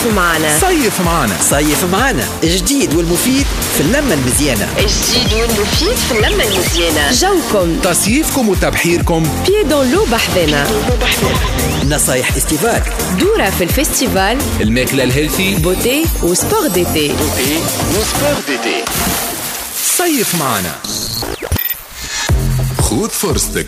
صيف معنا. صيف معنا. صيف معنا، جديد والمفيد في اللمة المزيانة. جديد والمفيد في اللمة المزيانة. جوكم، تصيفكم وتبحيركم بيي دون لو بحذنا. نصايح استيفال، دورة في الفستيفال، الماكلة الهيلثي، بوتي وسبور ديتي. صيف معنا. خذ فرصتك.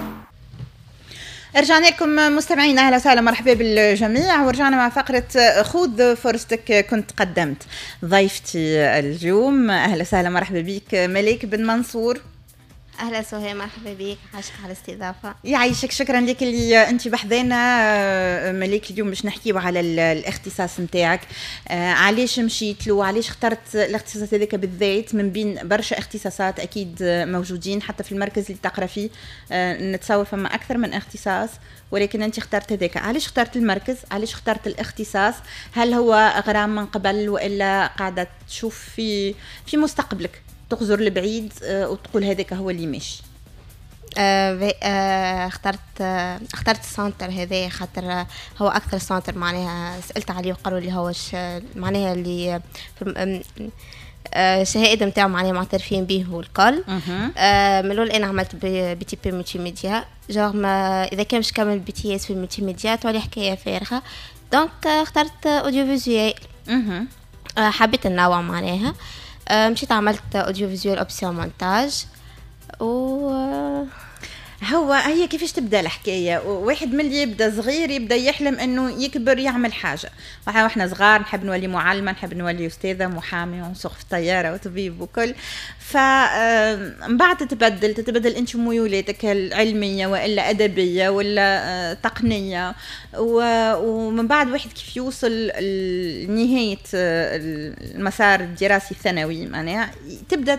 رجعنا لكم مستمعين، اهلا وسهلا مرحبا بالجميع، ورجعنا مع فقره خذ فرصتك. كنت قدمت ضيفتي اليوم، اهلا وسهلا مرحبا بك ملك بن منصور. اهلا سهى، مرحبا بك، عاشق على الاستضافه. يعيشك، شكرا لك اللي انت بحذانا. ملك اليوم باش نحكيو على الاختصاص نتاعك، علاش مشيت له، علاش اخترت الاختصاص هذاك بالذات من بين برشا اختصاصات اكيد موجودين حتى في المركز اللي تقرا فيه. نتصور فما اكثر من اختصاص، ولكن انت اخترت هذاك. علاش اخترت المركز، علاش اخترت الاختصاص؟ هل هو غرام من قبل والا قاعده تشوف في مستقبلك تغزر لبعيد وتقول هذاك هو اللي ماشي؟ اخترت السنتر هذا خاطر هو اكثر سنتر معناها سالت عليه وقالوا لي هو معناها اللي الشهاده نتاعو معناها معترفين به والكل. من الاول انا عملت بي تي بي ملتي ميديا، ما اذا كان مش كامل بي تي اس في الملتي ميديا تولي حكايه فارغه. دونك اخترت اوديو فيزوال. حبيت النوع معناها. مشيت عملت اوديو فيزوال اوبسيون مونتاج. هي كيفاش تبدا الحكايه؟ واحد من اللي يبدا صغير يبدا يحلم انه يكبر يعمل حاجه. واحنا صغار نحب نولي معلمه، نحب نولي استاذه، محامي، ونسوق في الطياره وطبيب وكل. من بعد تتبدل انت ميولاتك العلميه والا ادبيه ولا تقنيه، ومن بعد واحد كيف يوصل لنهايه المسار الدراسي الثانوي معناها تبدا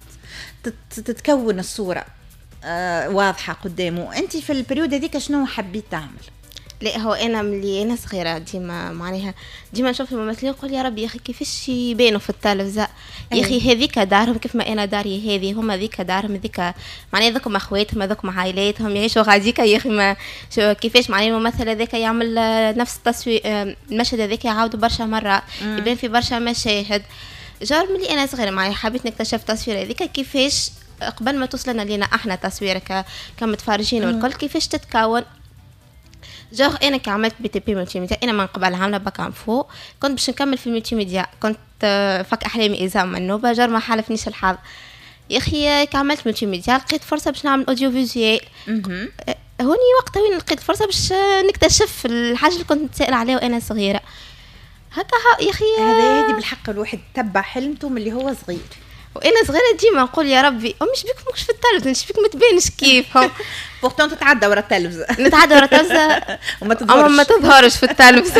تتكون الصوره واضحة قدامه. أنت في البريود هذيك شنو حبيت تعمل؟ لا، هو أنا ملي أنا صغيرة ديما معناها ديما نشوف الممثلين نقول يا ربي يا أخي كيفاش يبانوا في التلفزة، يا أخي هذيك دارهم كيف ما أنا داري هذه، هما ذيك دارهم ذيك معناها ذوكم أخواتهم ذوكم عائلاتهم يعيشوا غاديك يا أخي ما كيفاش معناها الممثل هذاك يعمل نفس التصوير المشهد هذاك يعاودوا برشا مرات، يبان في برشا مشاهد. جار ملي أنا صغيرة معناها حبيت نكتشف تصوير هذيك كيفاش قبل ما توصلنا لنا احنا تصويرك كمتفرجين والكل كيفاش تتكون. جوغ انا كعملت بي تي بي ملتي ميديا، انا من قبل عامله باك عن فوق، كنت باش نكمل في الملتي ميديا، كنت فك احلامي ايزام النوبه، جار ما حالفنيش الحظ يا اخي. كعملت ملتي ميديا لقيت فرصه باش نعمل اوديو فيزوال. هوني وقتها وين لقيت فرصه باش نكتشف الحاجه اللي كنت نتسائل عليها وانا صغيره هكا يا اخي. هذه بالحق الواحد تبع حلمته من اللي هو صغير، وانا صغيره ديما نقول يا ربي مش بيك مش في التلفزه، مش بيك ما تبانش كيفهم. بورتون تتعدى ورا التلفزه، نتعدى ورا التلفزه ما تظهرش في التلفزه.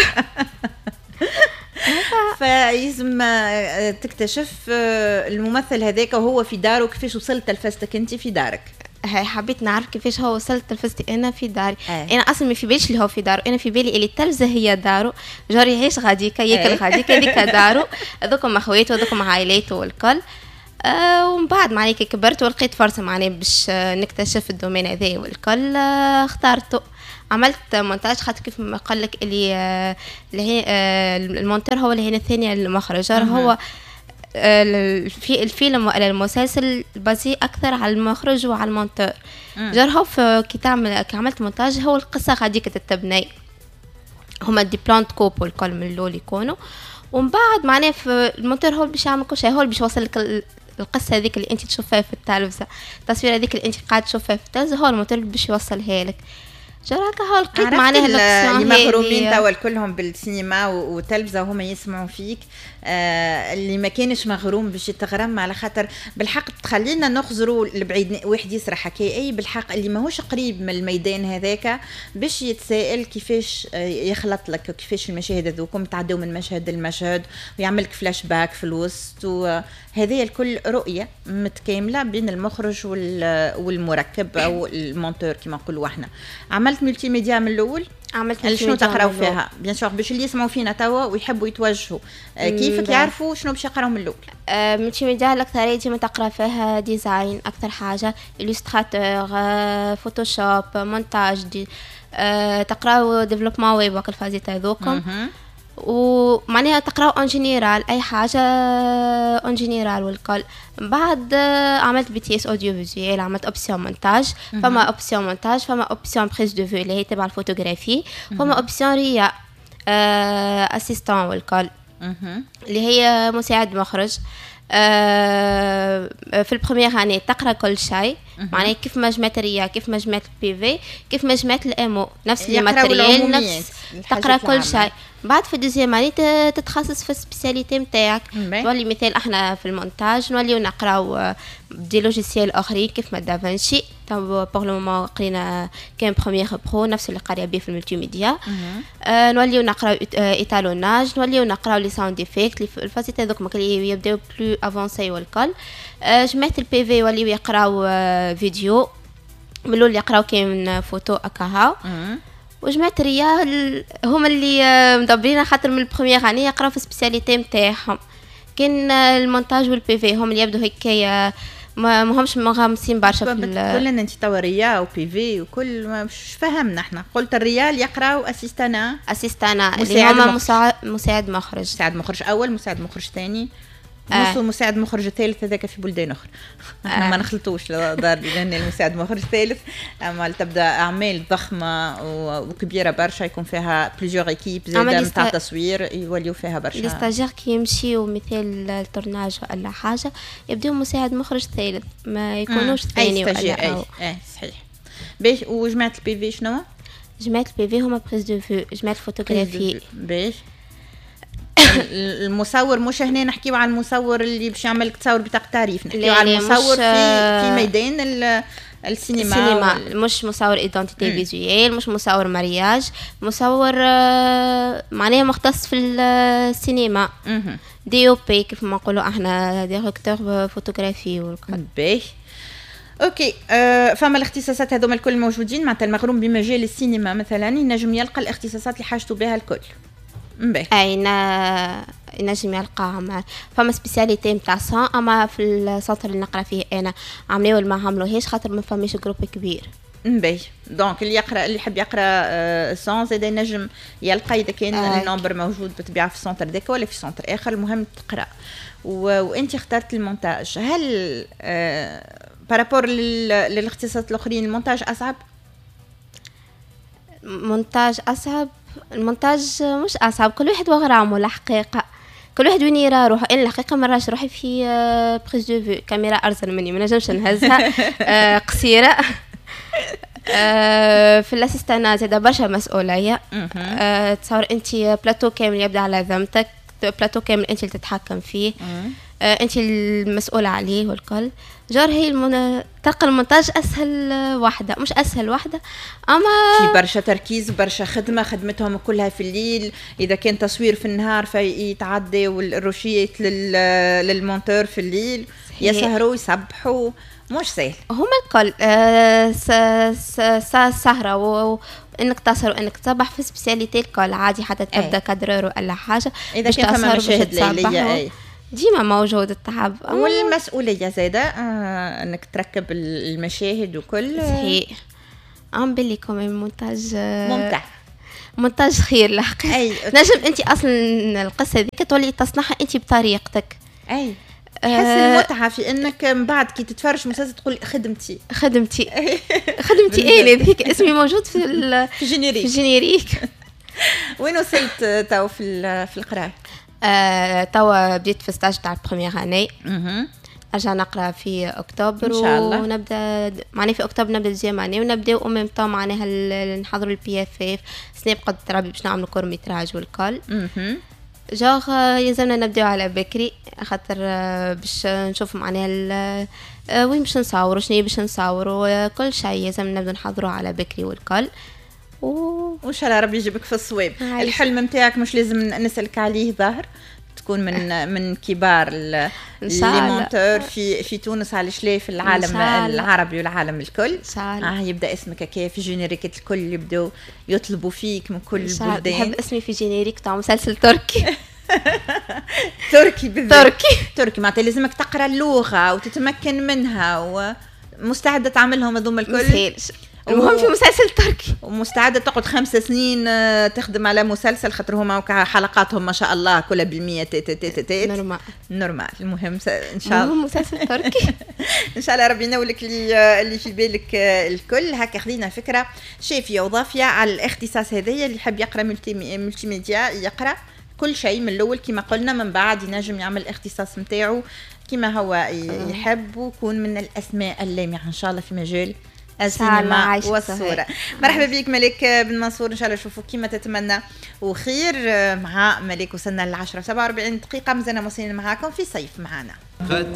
فلازم تكتشف الممثل هذاك وهو في داره، كيفاش وصلت تلفزتك انت في دارك. هاي حبيت نعرف كيفاش هو وصلت تلفزتي انا في داري. انا اصلا ما في باليش اللي هو في داره، انا في بالي اللي التلفزه هي داره، جاري يعيش غاديكا ياكل غاديكا هذيك داره، هذوكم اخويته هذوكم عائلاته والكل. ومن بعد معني كبرت ولقيت فرصه معني باش نكتشف الدومين هذا والكل، اخترته. عملت مونتاج خاطر كيف ما قال لك اللي هي المونتور هو اللي هنا الثانيه المخرج. هو في الفيلم ولا المسلسل بازي اكثر على المخرج وعلى المونتور. جار هو كي عملت مونتاج هو القصه غاديك تتبني، هما دي بلانت كوب والكل من الاول يكونوا، ومن بعد معناه في المونتور هو باش يعمل كل شيء، هو اللي باش يوصل لك القصه هذيك اللي انت تشوفها في التلفزه، التصوير هذيك اللي انت قاعد تشوفها في التلفزه هو المونتور اللي باش يوصلها لك. جراك هو لقيت معناها اللي مغرومين توا كلهم بالسينما والتلفزه وهما يسمعوا فيك. اللي ما كانش مغروم باش يتغرم، على خاطر بالحق تخلينا نخزروا لبعيد. واحد يسرح حكايه بالحق اللي ماهوش قريب من الميدان هذاك باش يتسائل كيفاش يخلط لك كيفاش المشاهد هذوكم تعدوا من مشهد لمشهد ويعمل لك فلاش باك في الوسط. وهذه الكل رؤيه متكامله بين المخرج والمركب او المونتور كما نقولوا احنا. عملت ملتي ميديا من الاول، عملت شنو تقراو فيها بيان سور باش اللي يسمعوا فينا توا ويحبوا يتوجهوا كيفك يعرفوا شنو باش يقراو من الاول؟ ملتي ميديا الاكثريه ديما تقرا فيها ديزاين اكثر حاجه، إليستراتور، فوتوشوب، مونتاج، تقراو ديفلوبمون ويب وكل فازيت هذوكم. ومعناها تقراو اون جينيرال اي حاجه اون جينيرال والكل. بعد عملت بي تي اس اوديو فيزوال، عملت اوبسيون مونتاج. فما اوبسيون مونتاج، فما اوبسيون بريز دو فيو اللي هي تبع الفوتوغرافي، فما اوبسيون ريا اسيستون والكل اللي هي مساعد مخرج. في البروميير اني تقرا كل شيء، معناها كيف ما جمعت الريا، كيف ما جمعت البي في، كيف ما جمعت الامو، نفس الماتريال، نفس تقرا كل شيء. بعد في الدوزيام اني تتخصص في السبيسياليتي نتاعك. تولي مثال احنا في المونتاج نوليو نقراو دي لوجيسيال اخرين كيف ما دافنشي. بور لو مومون قرينا كان بروميير برو نفس اللي قاريه به في الملتي ميديا. نوليو نقراو ايتالوناج، نوليو نقراو لي ساوند افكت الفاسيت هذوك اللي يبداو بلو افونسي والكل. جماعه البي في وليو يقراو فيديو، من الاول يقراو كاين فوتو اكاها. وجماعه الريال هما اللي مدبرين خاطر من البروميير اني يقراو في السبيسياليتي نتاعهم. كاين المونتاج والبي في هم اللي يبدو هكايا ما همش مغامسين برشا في كلنا انت توا ريا وبي في وكل مش فهمنا احنا. قلت الريال يقراو اسيستانا اللي هما مساعد مخرج اول، مساعد مخرج ثاني، مساعد مخرج ثالث. هذاك في بلدان اخرى احنا ما نخلطوش دار لان المساعد مخرج ثالث اما تبدا اعمال ضخمه وكبيره برشا يكون فيها بليزيور ايكيب زاده نتاع تصوير يوليو فيها برشا. الاستاجير كي يمشيو مثال التورناج ولا حاجه يبداو مساعد مخرج ثالث، ما يكونوش ثاني ولا صحيح. باش وجماعه البي في شنو؟ جماعه البي في هما بريز دو فيو، جماعه الفوتوغرافي. باش المصور مش هنا نحكيو على المصور اللي باش يعمل تصور بطاقة تعريف، نحكيو على المصور في ميدان السينما مش مصور ايدنتيتي فيزوال، مش مصور مارياج، مصور معناها مختص في السينما. دي او بي كيف ما نقولوا احنا ديريكتور فوتوغرافي والكل. باهي اوكي. فما الاختصاصات هذوما الكل موجودين، معناتها المغروم بمجال السينما مثلا ينجم يلقى الاختصاصات اللي حاجته بها الكل. ينجم يلقاهم. فما سبيسياليتي نتاع صون، اما في السنتر اللي نقرا فيه انا عملوا ما عملوهاش خاطر ما فماش جروب كبير. باهي دونك اللي يحب يقرا صون زاد ينجم يلقى اذا كان النمبر موجود بالطبيعه في السنتر ذاك ولا في سنتر اخر، المهم تقرا. وانت اخترت المونتاج، هل بارابور للاختصاصات الاخرين المونتاج اصعب؟ مونتاج اصعب؟ المونتاج مش اصعب، كل واحد وغرامه الحقيقه، كل واحد وين يرى روحه. انا الحقيقه مراش روحي في بريز دو فيو كاميرا ارزل مني ما نجمش نهزها قصيره. في الاسيستانات زاد برشا مسؤوليه. تصور انت بلاتو كامل يبدا على ذمتك، بلاتو كامل انت اللي تتحكم فيه، انت المسؤوله عليه والكل. جار هي تلقى المونتاج اسهل واحده، مش اسهل واحده اما في برشا تركيز، برشا خدمتهم كلها في الليل. اذا كان تصوير في النهار فيتعدي والروشيات للمونتور في الليل، يسهروا يسبحوا، مش سهل. هما الكل سهرة وانك تسهر وانك تصبح في سبيسياليتي الكل عادي، حتى تبدا كادرور ولا حاجه. اذا كان فما مشاهد ليليه ديما موجود التعب والمسؤوليه زاده انك تركب المشاهد وكل. صحيح. باللي كومي مونتاج ممتع، مونتاج خير الحقيقه. نجم انت اصلا القصه هذيك تولي تصنعها انت بطريقتك. تحس المتعه في انك من بعد كي تتفرج مسلسل تقول خدمتي انا ذيك اسمي موجود في الجينيريك. وين وصلت تو في القراءه؟ توا بديت في ستاج تاع البروميير اني. ارجع نقرا في اكتوبر ان شاء الله، ونبدا معناها في اكتوبر نبدا الجيم اني، ونبداو امم طا معناها نحضروا البي اف اف سناب قد ترابي باش نعملوا كور ميتراج والكل. جوغ يلزمنا نبداو على بكري خاطر باش نشوف معناها وين باش نصوروا، شنو باش نصوروا، كل شيء لازم نبداو نحضروا على بكري والكل. وان شاء الله ربي يجيبك في الصواب. الحلم نتاعك مش لازم نسالك عليه ظاهر تكون من كبار المونتور في تونس على شلاف العالم العربي والعالم الكل. يبدا اسمك هكا في جينيريكات الكل يبداو يطلبوا فيك من كل البلدان. نحب اسمي في جينيريك تاع مسلسل تركي. تركي معناتها لازمك تقرا اللغه وتتمكن منها ومستعده تعملهم هذوما الكل. المهم في مسلسل تركي، ومستعده تقعد 5 سنين تخدم على مسلسل، خاطر هما حلقاتهم ما شاء الله كلها بالمية نورمال. المهم ان شاء الله مسلسل تركي ان شاء الله ربي ينولك اللي في بالك الكل. هكا خذينا فكره شافيه وضافيه على الاختصاص هذايا. اللي يحب يقرا ملتي ميديا يقرا كل شيء من الاول كما قلنا، من بعد ينجم يعمل الاختصاص نتاعو كما هو يحب، ويكون من الاسماء اللامعه ان شاء الله في مجال السينما والصورة. مرحبا بك ملك بن منصور، إن شاء الله نشوفوا كما تتمنى وخير مع ملك. وصلنا ل10:47 دقيقة، مازلنا موصلين معاكم في صيف معنا.